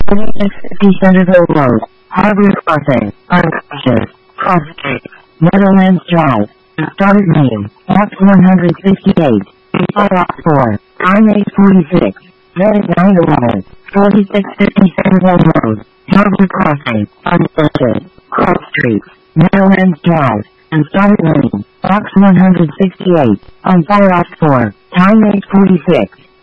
4650 Centerville Road, Harbor Crossing, Unconscious, Cross Street, Meadowlands Drive. Start name, Box 168, Inside Box 4, Time 846, Medic 911, 4650 Centerville Road, Harbor Crossing, Unconscious, Cross Street, Meadowlands Drive. And start name, Box 168, on Fire Box 4, Time 846.